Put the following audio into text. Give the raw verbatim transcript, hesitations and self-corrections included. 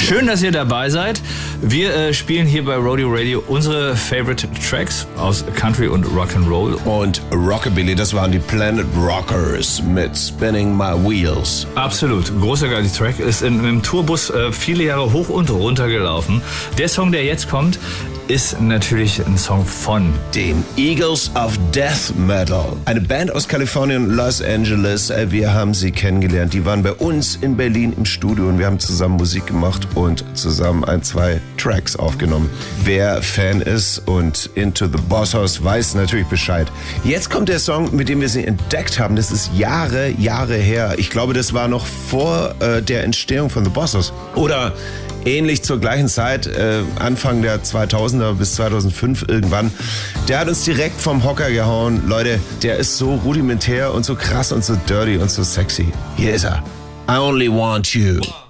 Schön, dass ihr dabei seid. Wir äh, spielen hier bei Rodeo Radio unsere Favorite Tracks aus Country und Rock'n'Roll. Und Rockabilly, das waren die Planet Rockers mit Spinning My Wheels. Absolut, großer geiler Track. Ist in, im Tourbus äh, viele Jahre hoch und runter gelaufen. Der Song, der jetzt kommt, ist natürlich ein Song von den Eagles of Death Metal. Eine Band aus Kalifornien und Los Angeles. Wir haben sie kennengelernt. Die waren bei uns in Berlin im Studio und wir haben zusammen Musik gemacht und zusammen ein, zwei Tracks aufgenommen. Wer Fan ist und Into the Boss House weiß natürlich Bescheid. Jetzt kommt der Song, mit dem wir sie entdeckt haben. Das ist Jahre, Jahre her. Ich glaube, das war noch vor äh, der Entstehung von The Boss House. Oder ähnlich zur gleichen Zeit, äh, Anfang der zweitausender bis zweitausendfünf irgendwann. Der hat uns direkt vom Hocker gehauen. Leute, der ist so rudimentär und so krass und so dirty und so sexy. Hier ist er. I Only Want You.